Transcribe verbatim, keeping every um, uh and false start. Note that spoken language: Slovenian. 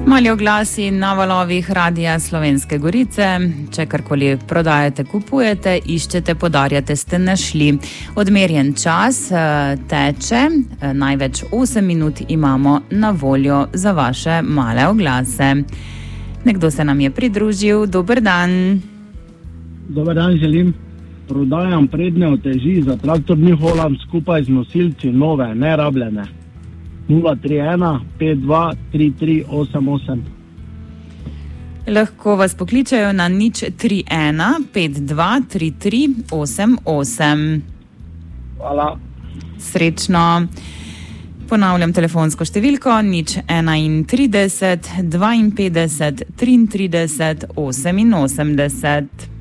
Mali oglasi na valovih Radia Slovenske Gorice. Če karkoli prodajate, kupujete, iščete, podarjate, ste našli. Odmerjen čas teče, največ osem minut imamo na voljo za vaše male oglase. Nekdo se nam je pridružil. Dober dan. Dober dan želim. Prodajam prednje uteži za traktor New Holland skupaj z nosilci nove, nerabljene. nula tri ena pet dva tri tri osem osem. Lahko vas pokličajo na nič tri ena pet dva tri tri osem osem. Hvala. Srečno. Ponavljam telefonsko številko nič enaintrideset dvainpetdeset triintrideset oseminosemdeset.